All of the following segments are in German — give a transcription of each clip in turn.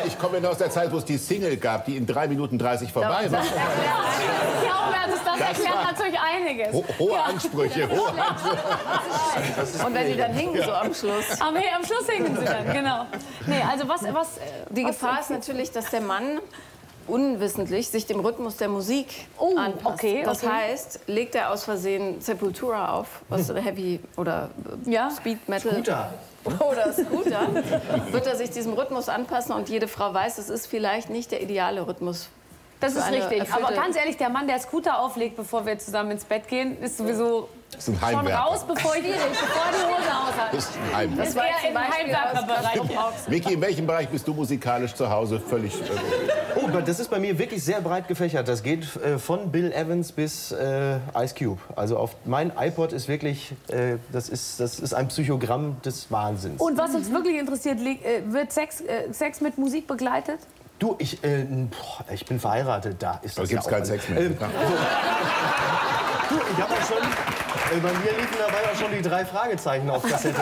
ich komme ja aus der Zeit, wo es die Single gab, die in 3 Minuten 30 vorbei war. Das erklärt natürlich einiges. Hohe Ansprüche, hohe Ansprüche. Und wenn die dann hingen so am Schluss. Am Schluss hingen sie dann, genau. Nee, also die Gefahr ist natürlich, dass der Mann unwissentlich sich dem Rhythmus der Musik anpasst. Okay, das heißt, legt er aus Versehen Sepultura auf, was Heavy oder Speed Metal oder Scooter, wird er sich diesem Rhythmus anpassen und jede Frau weiß, es ist vielleicht nicht der ideale Rhythmus. Das ist richtig. Aber ganz ehrlich, der Mann, der Scooter auflegt, bevor wir zusammen ins Bett gehen, ist sowieso schon raus, bevor die Hose aus hat. Das ist ein Heimwerker. Das war eher im Heimwerkerbereich. Vicky, in welchem Bereich bist du musikalisch zu Hause? Völlig. Oh, das ist bei mir wirklich sehr breit gefächert. Das geht von Bill Evans bis Ice Cube. Also auf mein iPod ist wirklich, das ist ein Psychogramm des Wahnsinns. Und was uns wirklich interessiert, wird Sex mit Musik begleitet? Du, ich bin verheiratet, da ist das. Da gibt es keinen Sex mehr. Du, ich habe auch schon, bei mir liefen dabei auch schon die 3 Fragezeichen auf Kassette.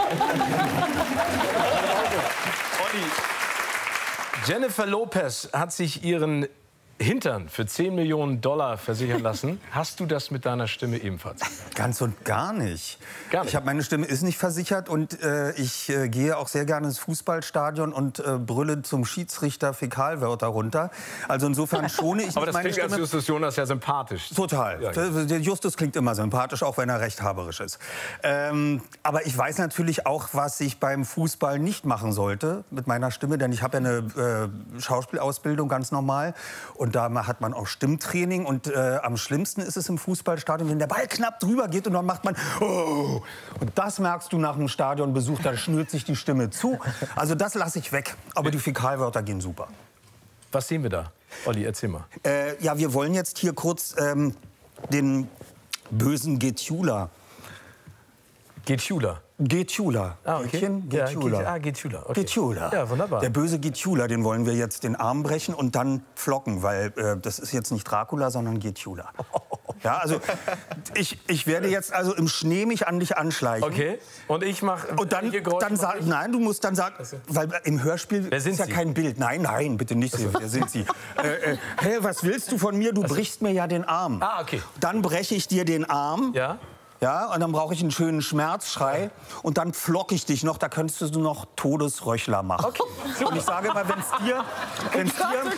Olli, Jennifer Lopez hat sich ihren Hintern für 10 Millionen $ versichern lassen. Hast du das mit deiner Stimme ebenfalls? Ganz und gar nicht. Gar nicht. Meine Stimme ist nicht versichert und ich gehe auch sehr gerne ins Fußballstadion und brülle zum Schiedsrichter Fäkalwörter runter. Also insofern schone ich Aber nicht das meine klingt als Stimme. Justus Jonas ja sympathisch. Total. Ja. Der Justus klingt immer sympathisch, auch wenn er rechthaberisch ist. Aber ich weiß natürlich auch, was ich beim Fußball nicht machen sollte mit meiner Stimme, denn ich habe ja eine Schauspielausbildung ganz normal. Und da hat man auch Stimmtraining. Und am schlimmsten ist es im Fußballstadion, wenn der Ball knapp drüber geht und dann macht man oh. Und das merkst du nach einem Stadionbesuch, da schnürt sich die Stimme zu. Also das lasse ich weg. Aber die Fäkalwörter gehen super. Was sehen wir da? Olli, erzähl mal. Ja, wir wollen jetzt hier kurz den bösen Getula. Getula. Getula. Ah, okay. Getula. Getula. Okay. Getula. Ja, wunderbar. Der böse Getula, den wollen wir jetzt den Arm brechen und dann flocken, weil das ist jetzt nicht Dracula, sondern Getula. Ja, also ich werde jetzt also im Schnee mich an dich anschleichen. Okay. Und ich mache. Und dann nein, du musst dann sagen, weil im Hörspiel Wer sind ist ja Sie? kein Bild. Nein, bitte nicht. Wer sind Sie? Hey, was willst du von mir? Du brichst mir ja den Arm. Ah, okay. Dann breche ich dir den Arm. Ja. Ja, und dann brauche ich einen schönen Schmerzschrei und dann flock ich dich noch, da könntest du noch Todesröchler machen. Okay. Und ich sage mal, wenn es dir Dann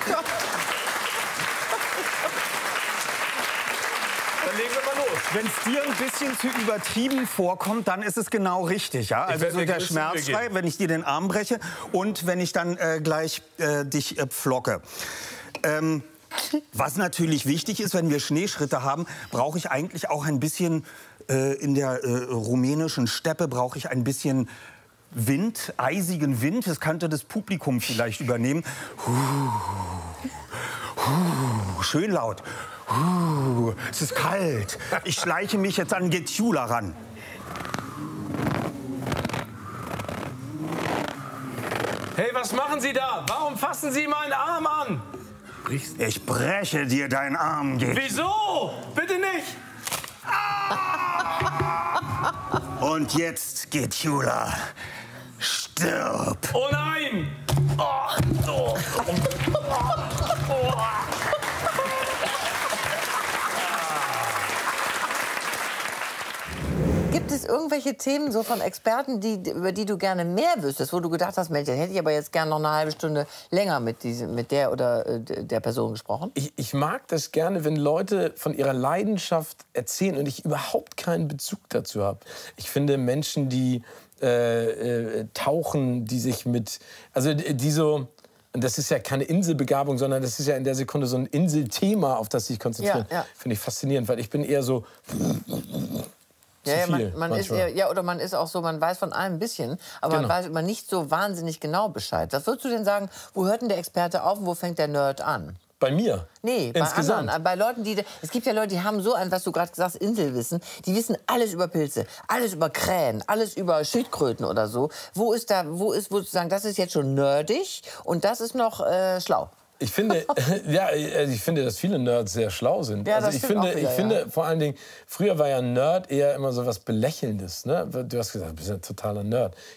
legen wir mal los. wenn es dir ein bisschen zu übertrieben vorkommt, dann ist es genau richtig. Ja? Also werd so mir der größte Mühe Schmerzschrei, geben. wenn ich dir den Arm breche und wenn ich dann gleich dich flocke. Was natürlich wichtig ist, wenn wir Schneeschritte haben, brauche ich eigentlich auch ein bisschen, in der rumänischen Steppe brauche ich ein bisschen Wind, eisigen Wind. Das könnte das Publikum vielleicht übernehmen. Schön laut. Es ist kalt. Ich schleiche mich jetzt an Getula ran. Hey, was machen Sie da? Warum fassen Sie meinen Arm an? Ich breche dir deinen Arm, Getula. Wieso? Bitte nicht. Und jetzt, Getula, stirb. Oh nein! Gibt es irgendwelche Themen so von Experten, über die du gerne mehr wüsstest, wo du gedacht hast, Mensch, dann hätte ich aber jetzt gerne noch eine halbe Stunde länger mit der oder der Person gesprochen? Ich mag das gerne, wenn Leute von ihrer Leidenschaft erzählen und ich überhaupt keinen Bezug dazu habe. Ich finde Menschen, die tauchen, die sich mit, also die so, und das ist ja keine Inselbegabung, sondern das ist ja in der Sekunde so ein Inselthema, auf das sie sich konzentrieren. Ja. Finde ich faszinierend, weil ich bin eher so man ist oder man ist auch so, man weiß von allem ein bisschen, aber man weiß immer nicht so wahnsinnig genau Bescheid. Was würdest du denn sagen, wo hört denn der Experte auf und wo fängt der Nerd an? Bei mir? Nee, bei insgesamt. anderen. Bei Leuten, es gibt ja Leute, die haben so ein, was du gerade gesagt hast, Inselwissen. Die wissen alles über Pilze, alles über Krähen, alles über Schildkröten oder so. Wo du sagen, das ist jetzt schon nerdig und das ist noch schlau? Ich finde, ich finde, dass viele Nerds sehr schlau sind. Ja, also das ich stimmt finde, auch wieder, ich finde vor allen Dingen, früher war ja Nerd eher immer so was Belächelndes. Ne? Du hast gesagt, du bist ein totaler Nerd.